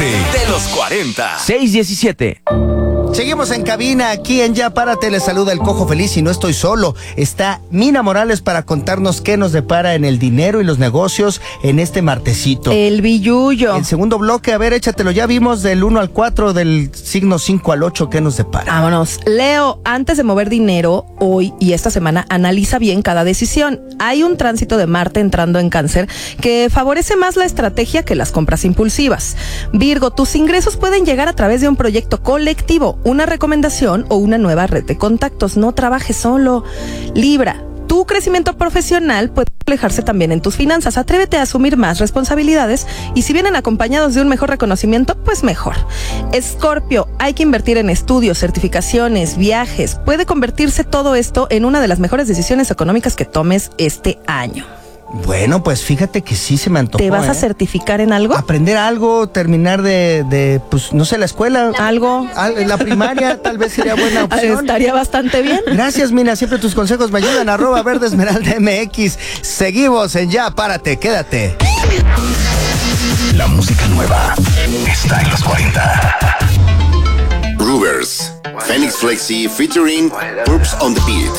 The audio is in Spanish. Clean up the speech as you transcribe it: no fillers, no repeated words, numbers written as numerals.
Párate de los 40. 6:17. Seguimos en cabina, aquí en Ya Párate, les saluda el Cojo Feliz y no estoy solo. Está Mina Morales para contarnos qué nos depara en el dinero y los negocios en este martesito. El billullo. El segundo bloque, a ver, échatelo. Ya vimos del 1 al 4, del signo 5 al 8, ¿qué nos depara? Vámonos. Leo, antes de mover dinero, hoy y esta semana, analiza bien cada decisión. Hay un tránsito de Marte entrando en Cáncer que favorece más la estrategia que las compras impulsivas. Virgo, tus ingresos pueden llegar a través de un proyecto colectivo, una recomendación o una nueva red de contactos. No trabajes solo. Libra, tu crecimiento profesional puede reflejarse también en tus finanzas. Atrévete a asumir más responsabilidades y si vienen acompañados de un mejor reconocimiento, pues mejor. Escorpio, hay que invertir en estudios, certificaciones, viajes. Puede convertirse todo esto en una de las mejores decisiones económicas que tomes este año. Bueno, pues fíjate que sí se me antojó. ¿Te vas a certificar en algo? Aprender algo, terminar pues, no sé, la escuela. ¿Algo? La primaria tal vez sería buena opción. Estaría bastante bien. Gracias, Mina, siempre tus consejos me ayudan. @verdesmeraldamx. Seguimos en Ya Párate, quédate. La música nueva está en los 40. Rubers, Phoenix Flexi featuring Purps on the Beat.